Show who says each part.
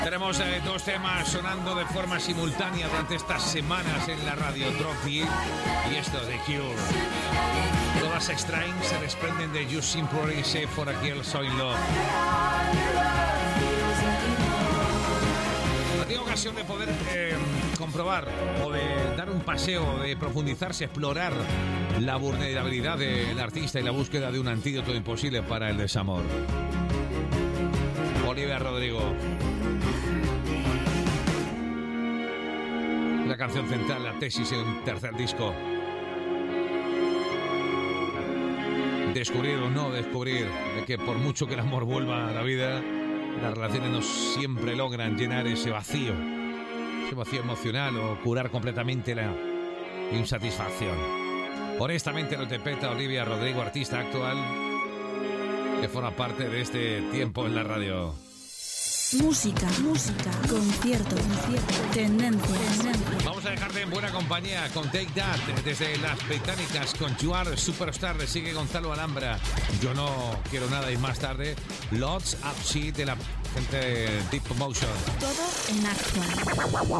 Speaker 1: Tenemos dos temas sonando de forma simultánea durante estas semanas en la radio, Drop Beat y esto de Cure. Todas se extraen, se desprenden de You Simply Say For a Girl So In Love. No tengo ocasión de poder comprobar o de dar un paseo, de profundizarse, explorar la vulnerabilidad del artista y la búsqueda de un antídoto imposible para el desamor. Olivia Rodrigo. La canción central, la tesis en un tercer disco. Descubrir o no descubrir de que por mucho que el amor vuelva a la vida, las relaciones no siempre logran llenar ese vacío emocional o curar completamente la insatisfacción. Honestamente lo interpreta Olivia Rodrigo, artista actual que forma parte de este tiempo en la radio.
Speaker 2: Música, concierto, tendencias.
Speaker 1: Vamos a dejarte en buena compañía con Take That desde las británicas, con You Are Superstar. Le sigue Gonzalo Alhambra, Yo No Quiero Nada, y más tarde Lots of Shit de la gente de Deep Motion.
Speaker 2: Todo en Actual.